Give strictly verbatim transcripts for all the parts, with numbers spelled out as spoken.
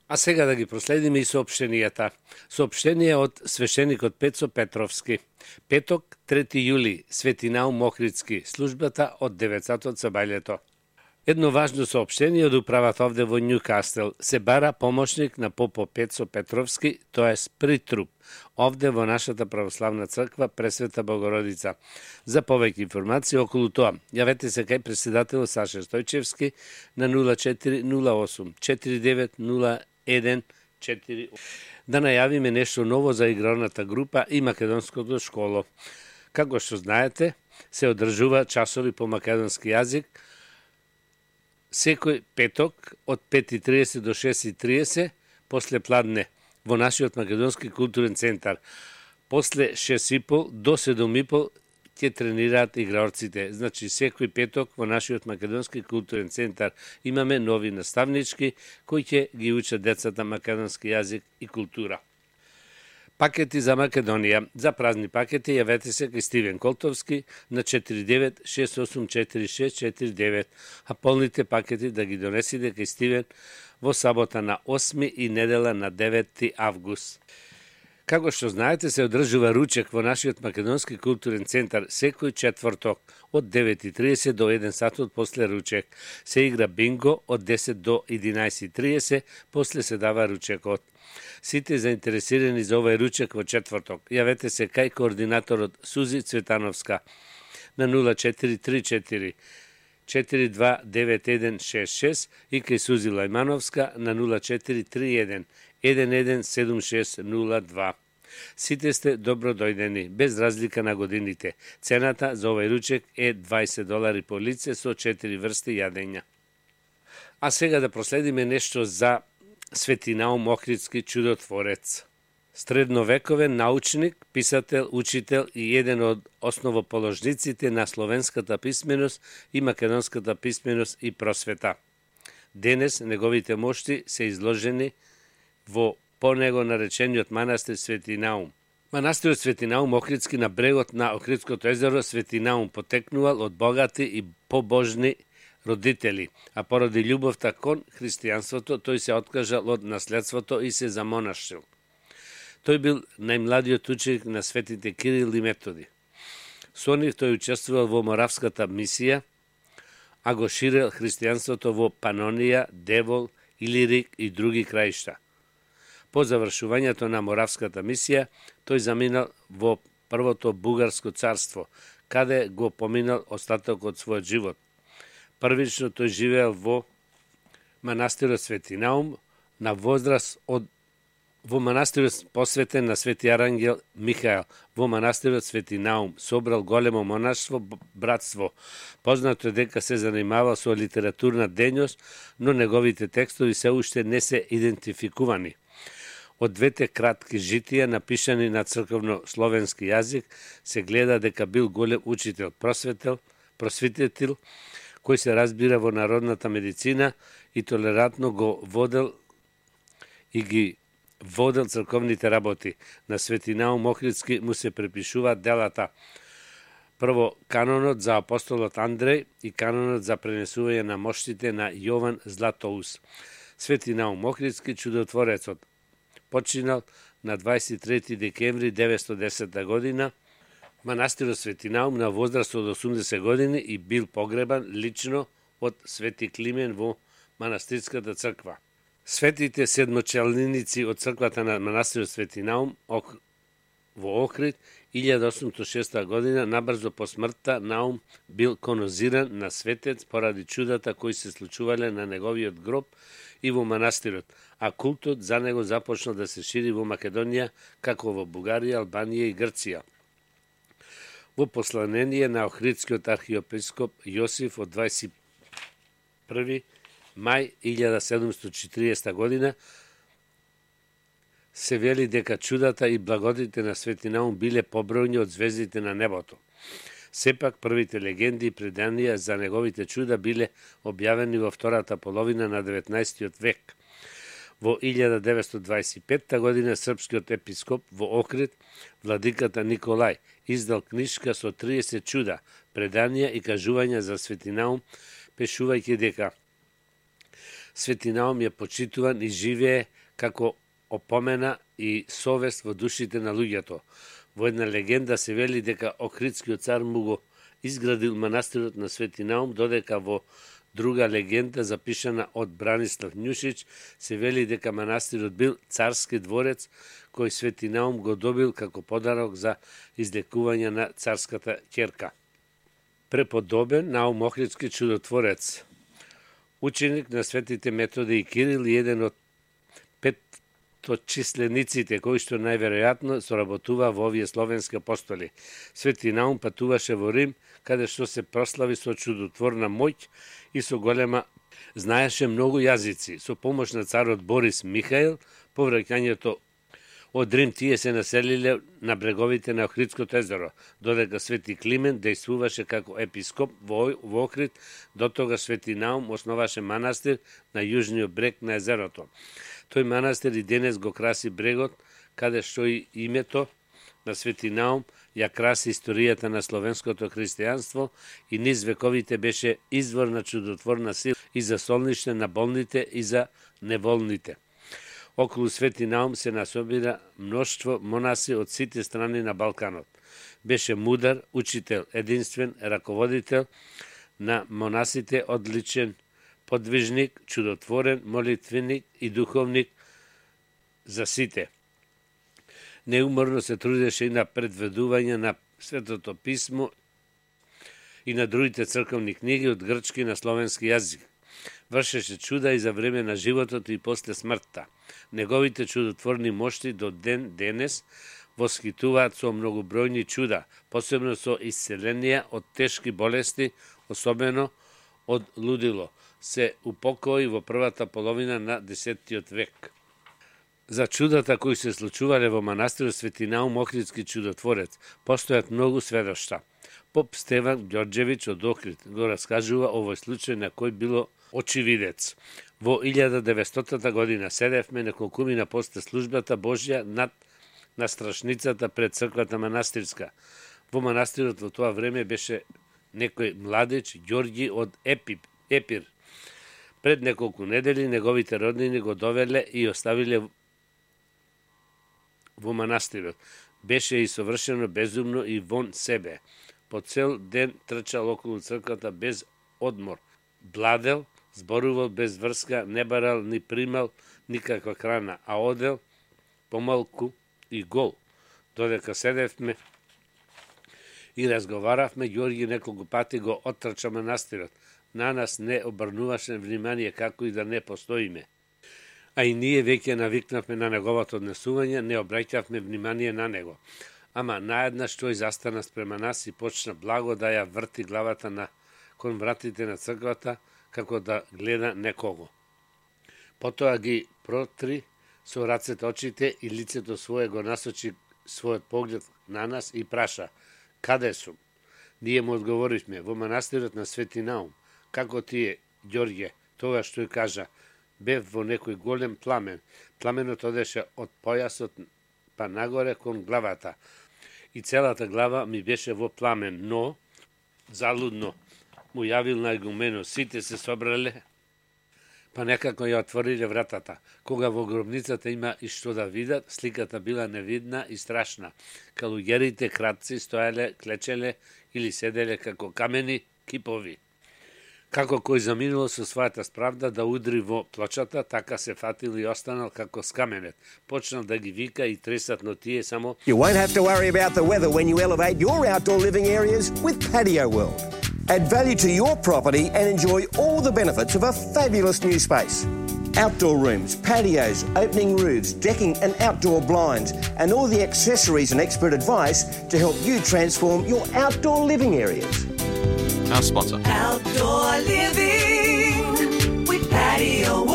А сега да ги проследиме и соопштенијата. Соопштение од свештеникот Пецо Петровски. Петок, трети јули, Свети Наум Охридски, службата од деветсат за бајлето. Едно важно соопштение од управата овде во Њукастел. Се бара помошник на попо Пецо Петровски, тоест притруп, овде во нашата православна црква Пресвета Богородица. За повеќе информации околу тоа, јавете се кај председателот Саша Стојчевски на нула четири нула осум четири девет нула еден четири. Да најавиме нешто ново за игралната група и македонското школо. Како што знаете, се одржува часови по македонски јазик секој петок од пет и триесет до шест и триесет после пладне во нашиот македонски културен центар. После шест и пол до седум и пол ќе тренираат играорците. Значи, секој петок во нашиот македонски културен центар имаме нови наставнички кои ќе ги учат децата македонски јазик и култура. Пакети за Македонија. За празни пакети јавете се кај Стивен Колтовски на четири девет шест осум четири шест четири девет, а полните пакети да ги донесите кај Стивен во сабота на осми и недела на деветти август. Како што знаете, се одржува ручек во нашиот македонски културен центар секој четврток од девет и триесет до еден сатот после ручек. Се игра бинго од десет до единаесет и триесет, после се дава ручекот. Сите заинтересирани за овој ручек во четврток, јавете се кај координаторот Сузи Цветановска на нула четири три четири четири два девет еден шест шест и кај Сузи Лајмановска на нула четири три еден еден еден седум шест нула два. Сите сте добро дојдени, без разлика на годините. Цената за овој ручек е дваесет долари по лице со четири врсти јадења. А сега да проследиме нешто за Свети Наум Охридски чудотворец. Средновековен научник, писател, учител и еден од основоположниците на словенската писменост и македонската писменост и просвета. Денес неговите мошти се изложени во по него наречениот манастир Свети Наум. Манастирот Свети Наум Охридски на брегот на Охридското езеро Свети Наум потекнувал од богати и побожни родители, а поради љубовта кон христијанството, тој се откажал од наследството и се замонашил. Тој бил најмладиот ученик на светите Кирил и Методи. Со нив тој учествувал во моравската мисија, а го ширел христијанството во Панонија, Девол, Илирик и други краишта. По завршувањето на моравската мисија, тој заминал во првото бугарско царство, каде го поминал остаток од својот живот. Првично тој живеел во манастирот Свети Наум на возраст од во манастирот посветен на Свети Арангел Михаел, во манастирот Свети Наум собрал големо монаштво, братство. Познато е дека се занимавал со литературна дејност, но неговите текстови се уште не се идентификувани. Од двете кратки житија, напишани на црковно словенски јазик, се гледа дека бил голем учител, просветел, просветител, кој се разбира во народната медицина и толерантно го водел и ги водел црковните работи. На Свети Наум Охридски му се препишуваат делата прво канонот за апостолот Андреј и канонот за пренесување на моштите на Јован Златоус. Свети Наум Охридски чудотворецот починал на дваесет и трети декември деветстотини и десета година манастирот Свети Наум на возраст од осумдесет години и бил погребан лично од Свети Климен во манастирската црква. Светите седмочелници од црквата на манастирот Свети Наум во Охрид илјада осумстотини и шеста година, набрзо по смртта, Наум бил конозиран на светец поради чудата кои се случувале на неговиот гроб и во манастирот, а култот за него започнал да се шири во Македонија, како во Бугарија, Албанија и Грција. Во посланение на Охридскиот архиепископ Јосиф од дваесет и први мај илјада седумстотини и четиридесета година се вели дека чудата и благодите на Свети Наум биле побројни од звездите на небото. Сепак првите легенди и преданија за неговите чуда биле објавени во втората половина на деветнаесеттиот век. Во илјада деветстотини дваесет и петта година српскиот епископ во Охрид, владиката Николај, издал книжка со триесет чуда, преданија и кажувања за Свети Наум, пишувајќи дека Свети Наум е почитуван и живее како опомена и совест во душите на луѓето. Во една легенда се вели дека Охридскиот цар му го изградил манастирот на Свети Наум, додека во друга легенда запишана од Бранислав Њушич се вели дека манастирот бил царски дворец кој Свети Наум го добил како подарок за излекување на царската ќерка. Преподобен Наум Охридски чудотворец, ученик на светите Методи и Кирил и еден од петточислениците кои што најверојатно соработува во овие словенски апостоли. Свети Наум патуваше во Рим, каде што се прослави со чудотворна моќ и со голема знаеше многу јазици. Со помош на царот Борис Михаил, по враќањето од Рим тие се населиле на бреговите на Охридското езеро, додека Свети Климент действуваше како епископ во, во Охрид, до тога Свети Наум основаше манастир на јужниот брег на езерото. Тој манастир и денес го краси брегот, каде што и името на Свети Наум ја краси историјата на словенското христијанство и низ вековите беше извор на чудотворна сила и за солниште на болните и за неволните. Околу Свети Наум се насобира мноштво монаси од сите страни на Балканот. Беше мудар, учител, единствен, раководител на монасите, одличен подвижник, чудотворен, молитвеник и духовник за сите. Неуморно се трудеше и на предведување на Светото писмо и на другите црковни книги од грчки на словенски јазик. Вршеше чуда и за време на животот и после смртта. Неговите чудотворни мошти до ден денес восхитуваат со многобројни чуда, посебно со исцеленија од тешки болести, особено од лудило. Се упокои во првата половина на десеттиот век. За чудата кои се случувале во манастирот Свети Наум Охридски чудотворец постојат многу сведоштва. Поп Стеван Ѓорѓевиќ од Охрид го раскажува овој случај на кој било очевидец. Во илјада деветстотата година седевме неколкумина после службата Божја над на страшницата пред црквата манастирска. Во манастирот во тоа време беше некој младич Ѓорѓи од Епип, Епир. Пред неколку недели неговите роднини го довеле и оставиле во манастирот. Беше и совршено безумно и вон себе. По цел ден трчал околу црквата без одмор. Бладел, зборувал без врска, не барал ни примал никаква храна, а одел помалку и гол. Додека седевме и разговаравме, Ѓорѓи неколку пати го оттрча манастирот. На нас не обрнуваше внимание како и да не постоиме. А и ние веќе навикнавме на неговото однесување, не обраќавме внимание на него. Ама наеднаш тој застана спрема нас и почна благо да ја врти главата на кон вратите на црквата, како да гледа некого. Потоа ги протри со рацете очите и лицето свое го насочи својот поглед на нас и праша: "Каде сум?" Ние му одговоривме: "Во манастирот на Свети Наум." "Како ти е, Ѓорѓе?" Тогаш тој кажа: "Бев во некој голем пламен. Пламенот одеше од појасот па нагоре кон главата. И целата глава ми беше во пламен, но залудно му јавил на игуменот. Сите се собрале, па некако ја отвориле вратата. Кога во гробницата има и што да видат, сликата била невидна и страшна. Калуѓерите кратци стоеле, клечеле или седеле како камени кипови. Како кој заминувал со својата справда да удри во плочата, така се фатил и останал како скаменет. Почнал да ги вика и тресат, но тие само... You won't have to worry about the weather when you elevate your outdoor living areas with Patio World. Add value to your property and enjoy all the benefits of a fabulous new space. Outdoor rooms, patios, opening roofs, decking and outdoor blinds, and all the accessories and expert advice to help you transform your outdoor living areas. Our sponsor. Outdoor living with Patio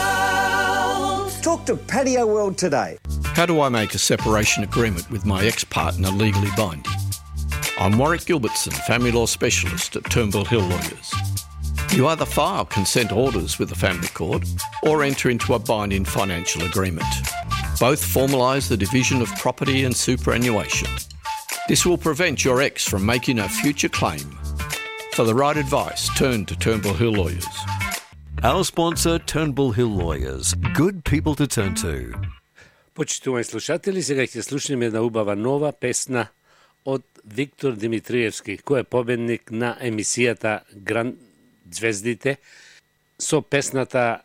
World. Talk to Patio World today. How do I make a separation agreement with my ex-partner legally binding? I'm Warwick Gilbertson, family law specialist at Turnbull Hill Lawyers. You either file consent orders with the family court or enter into a binding financial agreement. Both formalise the division of property and superannuation. This will prevent your ex from making a future claim. For the right advice, turn to Turnbull Hill Lawyers. Our sponsor, Turnbull Hill Lawyers. Good people to turn to. Почитувани слушатели, сега ќе слушнеме една убава нова песна од Виктор Димитриевски, кој е победник на емисијата Гранд Звездите, со песната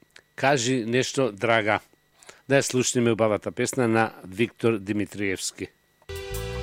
Кажи нешто, драга. Да ја слушнеме убавата песна на Виктор Димитриевски.